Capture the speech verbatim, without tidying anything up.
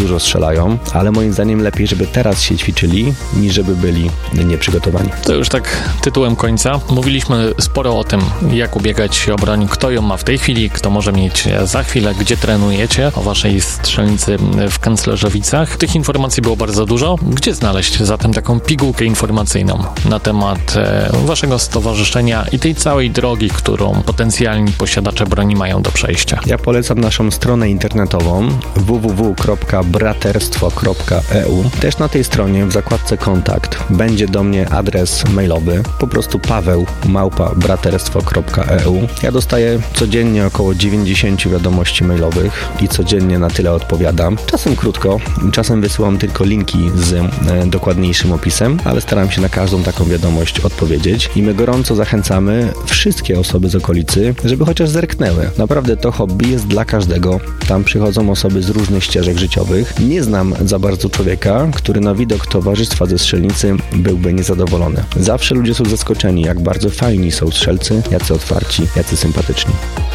dużo strzelają, ale moim zdaniem lepiej, żeby teraz się ćwiczyli, niż żeby byli nieprzygotowani. To już tak tytułem końca. Mówiliśmy sporo o tym, jak ubiegać się o broń, kto ją ma w tej chwili, kto może mieć za chwilę, gdzie trenujecie, o waszej strzelnicy w Kędzlerzowicach. Tych informacji było bardzo dużo. Gdzie znaleźć zatem taką pigułkę informacyjną na temat e, waszego stowarzyszenia i tej całej drogi, którą potencjalni posiadacze broni mają do przejścia? Ja polecam naszą stronę internetową w w w kropka braterstwo kropka e u. Też na tej stronie w zakładce kontakt będzie do mnie adres mailowy, po prostu paweł małpa braterstwo kropka e u. Ja dostaję codziennie około dziewięćdziesiąt wiadomości mailowych i codziennie na tyle odpowiadam. Czasem krótko, czasem wysyłam tylko linki z e, dokładniejszym opisem, ale staram się na każdą taką wiadomość odpowiedzieć i my gorąco zachęcamy wszystkie osoby z okolicy, żeby chociaż zerknęły. Naprawdę to hobby jest dla każdego. Tam przychodzą osoby z różnych ścieżek życiowych. Nie znam za bardzo człowieka, który na widok towarzystwa ze strzelnicy byłby niezadowolony. Zawsze ludzie są zaskoczeni, jak bardzo fajni są strzelcy, jacy otwarci, jacy sympatyczni.